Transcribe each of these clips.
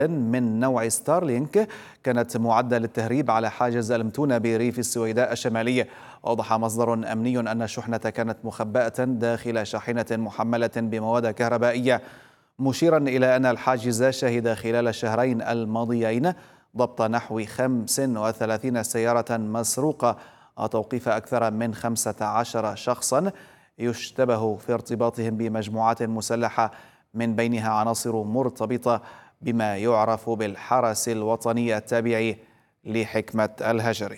من نوع ستارلينك كانت معدة للتهريب على حاجز المتونة بريف السويداء الشمالي. أوضح مصدر أمني أن الشحنة كانت مخبأة داخل شاحنة محملة بمواد كهربائية، مشيرا إلى أن الحاجز شهد خلال الشهرين الماضيين ضبط نحو 35 سيارة مسروقة وتوقيف أكثر من 15 شخصا يشتبه في ارتباطهم بمجموعات مسلحة من بينها عناصر مرتبطة بما يعرف بالحرس الوطني التابع لحكمة الهجري.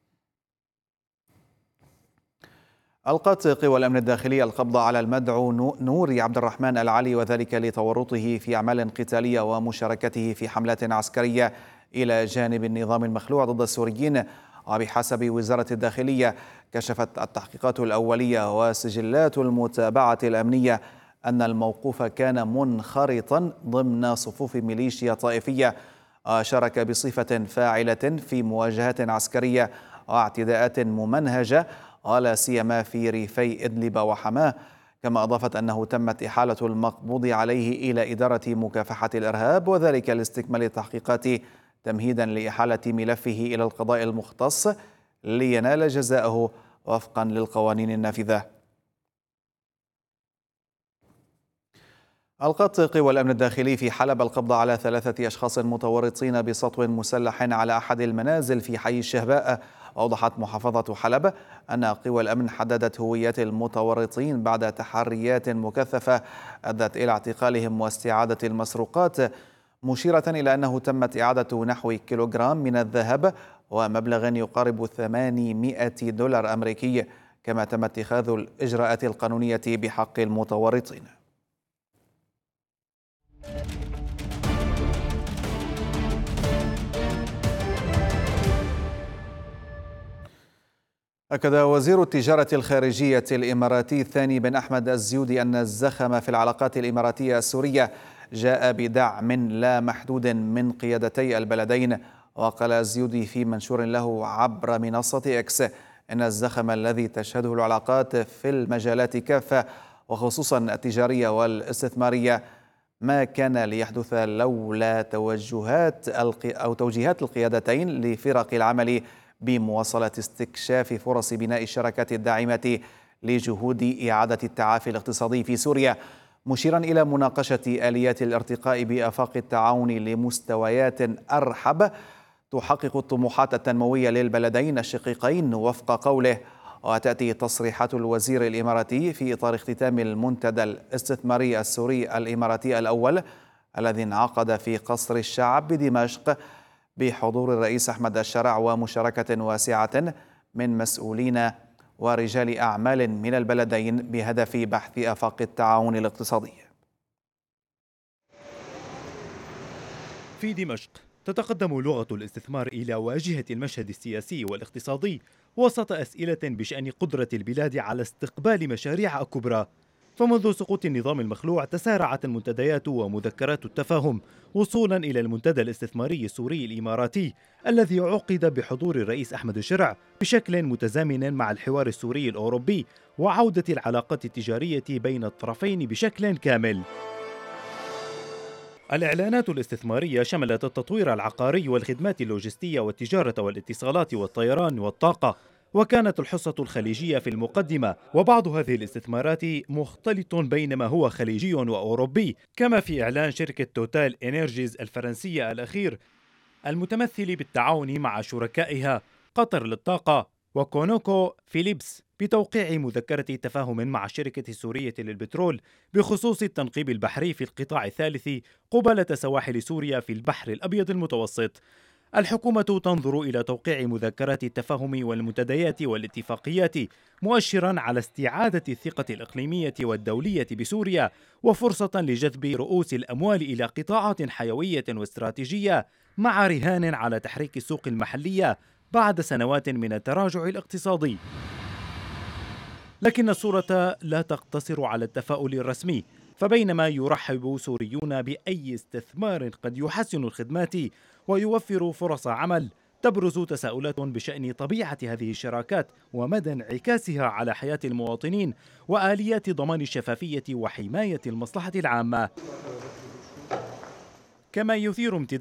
ألقت قوى الأمن الداخلي القبض على المدعو نوري عبد الرحمن العلي، وذلك لتورطه في أعمال قتالية ومشاركته في حملات عسكرية إلى جانب النظام المخلوع ضد السوريين. وبحسب وزارة الداخلية كشفت التحقيقات الأولية وسجلات المتابعة الأمنية أن الموقوف كان منخرطا ضمن صفوف ميليشيا طائفية، شارك بصفة فاعلة في مواجهات عسكرية واعتداءات ممنهجة لا سيما في ريفي إدلب وحماه. كما أضافت أنه تمت إحالة المقبوض عليه إلى إدارة مكافحة الإرهاب، وذلك لاستكمال التحقيقات تمهيدا لإحالة ملفه إلى القضاء المختص لينال جزاءه وفقا للقوانين النافذة. ألقت قوى الأمن الداخلي في حلب القبض على 3 أشخاص متورطين بسطو مسلح على أحد المنازل في حي الشهباء. أوضحت محافظة حلب أن قوى الأمن حددت هويات المتورطين بعد تحريات مكثفة أدت إلى اعتقالهم واستعادة المسروقات، مشيرة إلى أنه تمت إعادة نحو كيلوغرام من الذهب ومبلغ يقارب 800 دولار أمريكي، كما تم اتخاذ الإجراءات القانونية بحق المتورطين. أكد وزير التجارة الخارجية الإماراتي الثاني بن أحمد الزيودي أن الزخم في العلاقات الإماراتية السورية جاء بدعم لا محدود من قيادتي البلدين. وقال الزيودي في منشور له عبر منصة إكس أن الزخم الذي تشهده العلاقات في المجالات كافة وخصوصا التجارية والاستثمارية ما كان ليحدث لولا توجيهات القيادتين لفرق العمل بمواصلة استكشاف فرص بناء الشراكات الداعمة لجهود إعادة التعافي الاقتصادي في سوريا، مشيرا إلى مناقشة آليات الارتقاء بآفاق التعاون لمستويات أرحب تحقق الطموحات التنموية للبلدين الشقيقين وفق قوله. وتأتي تصريحات الوزير الإماراتي في إطار اختتام المنتدى الاستثماري السوري الإماراتي الأول الذي انعقد في قصر الشعب بدمشق بحضور الرئيس أحمد الشرع ومشاركة واسعة من مسؤولين ورجال أعمال من البلدين بهدف بحث آفاق التعاون الاقتصادي. في دمشق تتقدم لغة الاستثمار إلى واجهة المشهد السياسي والاقتصادي وسط أسئلة بشأن قدرة البلاد على استقبال مشاريع كبرى. فمنذ سقوط النظام المخلوع تسارعت المنتديات ومذكرات التفاهم وصولا إلى المنتدى الاستثماري السوري الإماراتي الذي عقد بحضور الرئيس أحمد الشرع بشكل متزامن مع الحوار السوري الأوروبي وعودة العلاقات التجارية بين الطرفين بشكل كامل. الإعلانات الاستثمارية شملت التطوير العقاري والخدمات اللوجستية والتجارة والاتصالات والطيران والطاقة، وكانت الحصة الخليجية في المقدمة، وبعض هذه الاستثمارات مختلط بين ما هو خليجي وأوروبي، كما في إعلان شركة توتال إنرجيز الفرنسية الأخير المتمثل بالتعاون مع شركائها قطر للطاقة وكونوكو فيليبس بتوقيع مذكرة تفاهم مع الشركة السورية للبترول بخصوص التنقيب البحري في القطاع الثالث قبالة سواحل سوريا في البحر الأبيض المتوسط. الحكومة تنظر إلى توقيع مذكرات التفاهم والمنتديات والاتفاقيات مؤشرا على استعادة الثقة الإقليمية والدولية بسوريا وفرصة لجذب رؤوس الأموال إلى قطاعات حيوية واستراتيجية مع رهان على تحريك السوق المحلية بعد سنوات من التراجع الاقتصادي. لكن الصورة لا تقتصر على التفاؤل الرسمي، فبينما يرحب سوريون بأي استثمار قد يحسن الخدمات ويوفر فرص عمل، تبرز تساؤلات بشأن طبيعة هذه الشراكات ومدى انعكاسها على حياة المواطنين وآليات ضمان الشفافية وحماية المصلحة العامة. كما يثير امتداد